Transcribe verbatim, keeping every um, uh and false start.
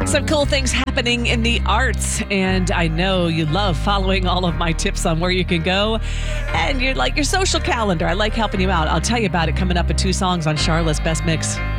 Some cool things happening in the arts, and I know you love following all of my tips on where you can go, and you're like your social calendar. I like helping you out. I'll tell you about it coming up in two songs on Charlotte's Best Mix.